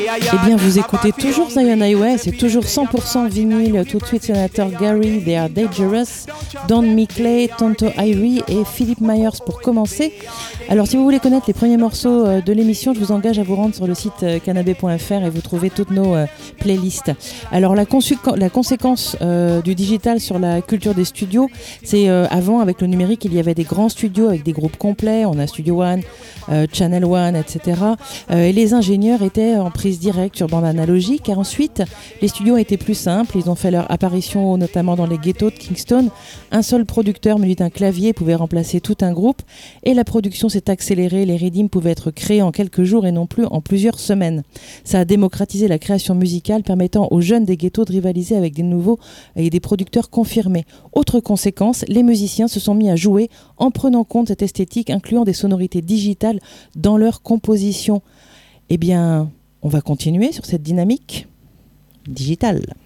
Eh bien, vous écoutez toujours Zion Highway, c'est toujours 100% vinyle. Tout de suite, sénateur Gary, They Are Dangerous, Don Mickley, Tonto Irie et Philip Myers pour commencer. Alors, si vous voulez connaître les premiers morceaux de l'émission, je vous engage à vous rendre sur le site canabé.fr et vous trouvez toutes nos playlists. Alors, la conséquence du digital sur la culture des studios, c'est avant, avec le numérique, il y avait des grands studios avec des groupes complets. On a Studio One, Channel One, etc. Et les ingénieurs étaient en prise directe sur bande analogique, car ensuite les studios étaient plus simples, ils ont fait leur apparition notamment dans les ghettos de Kingston. Un seul producteur muni d'un clavier pouvait remplacer tout un groupe et la production s'est accélérée, les rythms pouvaient être créés en quelques jours et non plus en plusieurs semaines. Ça a démocratisé la création musicale, permettant aux jeunes des ghettos de rivaliser avec des nouveaux et des producteurs confirmés. Autre conséquence, les musiciens se sont mis à jouer en prenant compte cette esthétique, incluant des sonorités digitales dans leur composition. Eh bien, on va continuer sur cette dynamique digitale.